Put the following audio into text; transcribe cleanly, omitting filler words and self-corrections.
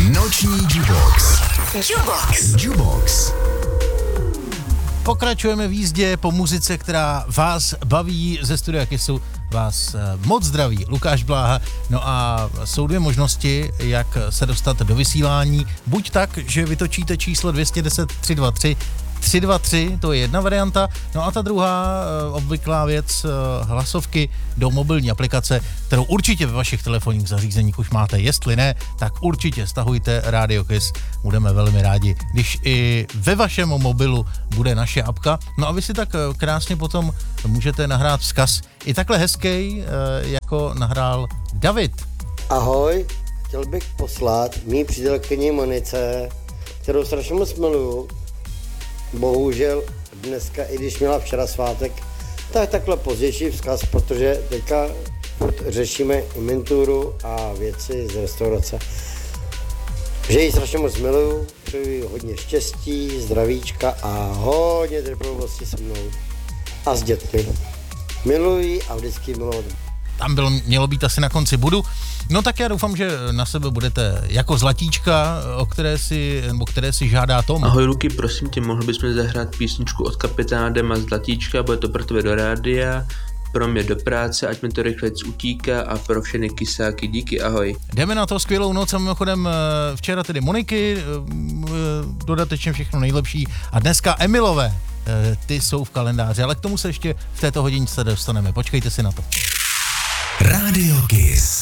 Noční Jubox. Jubox. Pokračujeme v jízdě po muzice, která vás baví. Ze studia Kissu vás moc zdraví Lukáš Bláha. No a jsou dvě možnosti, jak se dostat do vysílání. Buď tak, že vytočíte číslo 210 323 323, to je jedna varianta. No a ta druhá obvyklá věc, hlasovky do mobilní aplikace, kterou určitě ve vašich telefonních zařízeních už máte. Jestli ne, tak určitě stahujte Radio Kiss. Budeme velmi rádi, když i ve vašem mobilu bude naše apka. No a vy si tak krásně potom můžete nahrát vzkaz i takhle hezký, jako nahrál David. Ahoj, chtěl bych poslat mý přítelkyni Monice, kterou strašně moc miluju. Bohužel dneska, i když měla včera svátek, tak takhle pozdější vzkaz, protože teďka řešíme inventuru a věci z restaurace. Že ji strašně moc miluju, přeju hodně štěstí, zdravíčka a hodně trpělivosti se mnou a s dětmi. Miluji a vždycky milovat. Tam mělo být asi na konci budu. No tak já doufám, že na sebe budete jako zlatíčka, které si žádá Tom. Ahoj Luky, prosím tě, mohl bys mi zahrát písničku od kapitána Dema Zlatíčka, bude to pro tebe do rádia, pro mě do práce, ať mi to rychlejc utíká a pro všechny kysáky, díky, ahoj. Jdeme na to, skvělou noc a mimochodem včera tedy Moniky, dodatečně všechno nejlepší a dneska Emilové, ty jsou v kalendáři, ale k tomu se ještě v této hodince dostaneme, počkejte si na to. Radio Kiss.